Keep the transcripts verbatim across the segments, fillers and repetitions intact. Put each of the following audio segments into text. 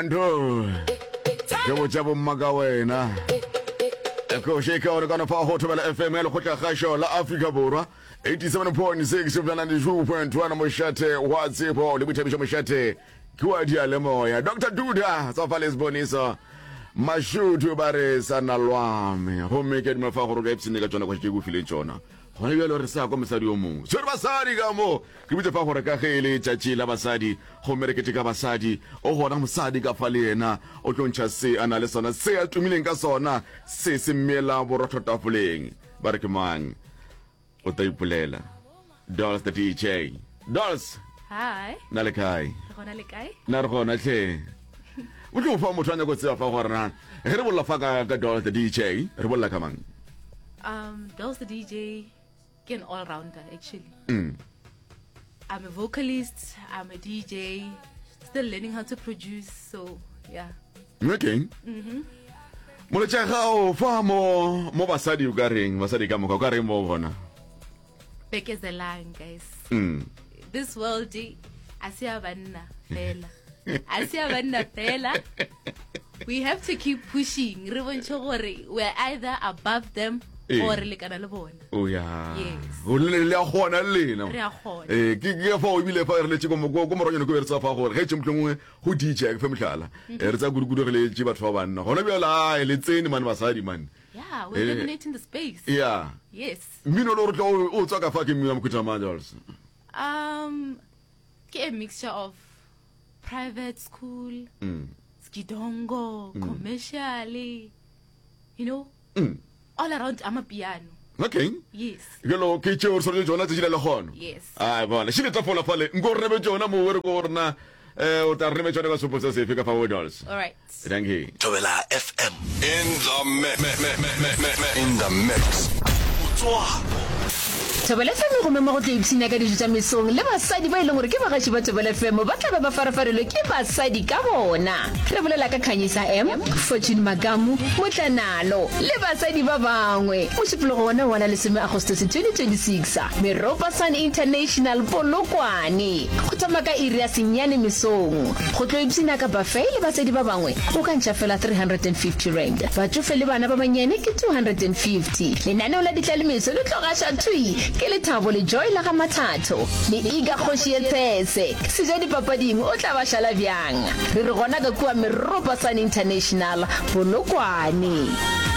Ndo Jabo jabo mmaga wena Eko sheka wana kana pa hotobela F M Elo kwa khasho la Afrika Borwa eighty-seven point six ninety-two point one Moshate wazipo libitebisha Moshate kwa diale moya Doctor Duda Sofale Sbonisa Mashutu bare sana lwame homeke dimafa go roga ipsine ka tsona kwa tshego file tsona gona bjalo re sa kwa mosadi o mongwe se re basadi ka mo ke bitse fa gore ka gele tšatši la basadi go merekete ka basadi o gona mosadi ka fa le yena o tlontšha se a na le sona se a tumileng ka sona se se mmela borotho tafoleng ba re ke mang o ta ipolela Dolls the D J Dolls hi na le kae re gona le kae na re gona tle o tlo fa motho a nya go tsaya fa gore na re bolla fa ka ka Dolls the D J re bolla ka mang um Dolls the D J an all-rounder actually. Mm. I'm a vocalist, I'm a D J, still learning how to produce, so yeah. Okay. Mhm. Mo le tshega fa mo mo basadi u ka reng basadi ka mo ka reng mo bona. Bekezelang guys. Mm. This world asiya banna fela. Asiya banna fela. We have to keep pushing. Re bontshe gore we're either above them or le kana le bona. Oh yeah. Yes. O le le a gona le no. Re a gona. Eh ke ke fa o bile fa re le tshiko mo go mo ronyane go bertsa fa gore ge tshimtlongwe go D J ke fa mhlala. E re tsa gudugudu re le tshi batho ba banna. Gona bjala le tsene man basadi man. Yeah, we're eh, dominating the space. Yeah. Yes. Mino lo tlo o tswa ka fa ke mmina mokutha mandals. Um ke a mixture of private school, mm. skidongo, mm. commercially, you know, mm. all around I'm a piano. Okay. Yes. Gelo ke tšeo re soretse tsona tse di le gono. Yes. Ai bona, se le tafola fale, ngo re be tsona mo re go rena eh o ta re me tsona ka sopo se fe ka fa Dolls. All right. Thank you. Thobela F M in the mix in the mix. Thobela F M go mema go tleipsina ka dijo tsa mesong le basadi ba ile gore ke bagashi ba Thobela F M ba tla ba farafarelwe ke basadi ka bona re bolela ka Khanyisa M Fortune Magamu Motlanalo le basadi ba bangwe mo sepolo gona wana le seme August twenty twenty-six Meropa Sun International Polokwane go tsamaka iri ya senyane mesong go tleipsina ka buffet le basadi ba bangwe o ka ntša fela three hundred fifty rand ba tsofe le bana ba banyane ke two hundred fifty le nane la ditlalemeso le tlogasha thui ke le thabo le joy la ga mathatho le iga khoshi etsese se ja dipapading o tla ba shala bjang re re gona ka kwa Meropa Sun International Polokwane.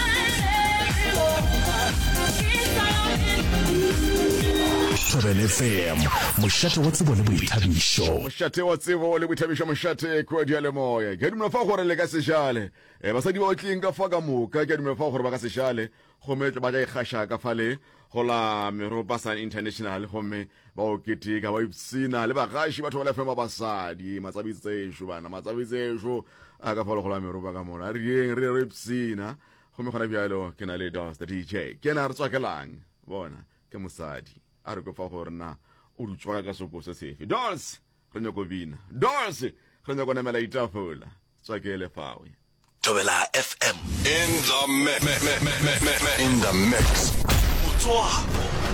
Thobela F M Moshate wa tsebo le boithabišo Moshate wa tsebo le boithabišo Moshate kwa diale moya ke dumela fa gore le ka se jale e basadi ba tling ka fa ka moka ke dumela fa gore ba ka se jale go metla ba ja ikgasha ka fale go la Meropa Sun International go me ba o ketika ba ipsina le bagashi batho ba la fema basadi matsabitsesho bana matsabitsesho a ka falo go la Meropa ka mona re re re ipsina go me gona bjalo ke na le Dolls the D J ke na re tswakelang bona ke mosadi a re go fa gore na o rutswa ka sopo se sefe Dolls re nyako bina Dolls re nyako na mela itafola tswakele fawe Thobela F M in the mix in the mix.